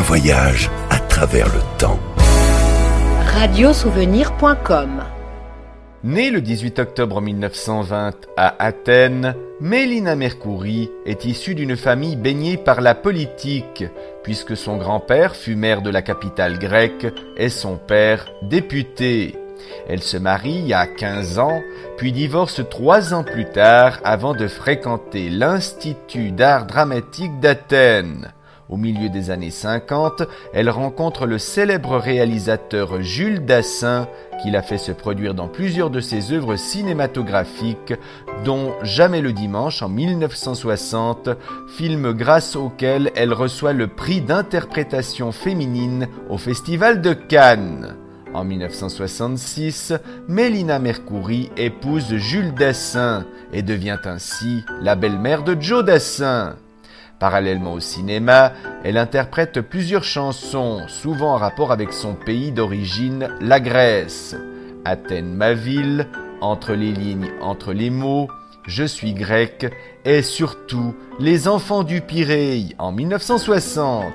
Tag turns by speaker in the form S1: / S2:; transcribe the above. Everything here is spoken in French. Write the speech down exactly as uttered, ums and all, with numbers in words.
S1: voyage à travers le temps.
S2: radiosouvenir point com.
S3: Née le dix-huit octobre mille neuf cent vingt à Athènes, Mélina Mercouri est issue d'une famille baignée par la politique, puisque son grand-père fut maire de la capitale grecque et son père député. Elle se marie à quinze ans, puis divorce trois ans plus tard avant de fréquenter l'Institut d'art dramatique d'Athènes. Au milieu des années cinquante, elle rencontre le célèbre réalisateur Jules Dassin, qui l'a fait se produire dans plusieurs de ses œuvres cinématographiques, dont Jamais le dimanche en mille neuf cent soixante, film grâce auquel elle reçoit le prix d'interprétation féminine au Festival de Cannes. En mille neuf cent soixante-six, Mélina Mercouri épouse Jules Dassin et devient ainsi la belle-mère de Joe Dassin. Parallèlement au cinéma, elle interprète plusieurs chansons, souvent en rapport avec son pays d'origine, la Grèce. Athènes ma ville, Entre les lignes, entre les mots, Je suis grec et surtout Les enfants du Pirée en mille neuf cent soixante.